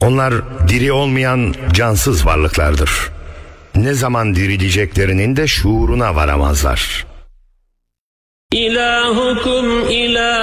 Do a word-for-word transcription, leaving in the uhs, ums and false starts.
Onlar diri olmayan cansız varlıklardır. Ne zaman dirileceklerinin de şuuruna varamazlar. İlahukum ilah